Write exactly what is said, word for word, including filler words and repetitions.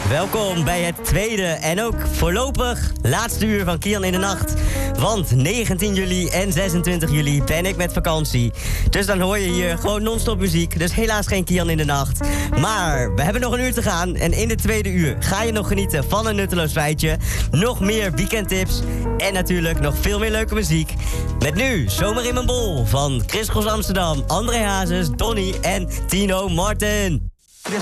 Welkom bij het tweede en ook voorlopig laatste uur van Kian in de Nacht. Want negentien juli en zesentwintig juli ben ik met vakantie. Dus dan hoor je hier gewoon non-stop muziek. Dus helaas geen Kian in de Nacht. Maar we hebben nog een uur te gaan. En in de tweede uur ga je nog genieten van een nutteloos feitje. Nog meer weekendtips. En natuurlijk nog veel meer leuke muziek. Met nu Zomer in mijn bol van Chris Cross Amsterdam, André Hazes, Donny en Tino Martin.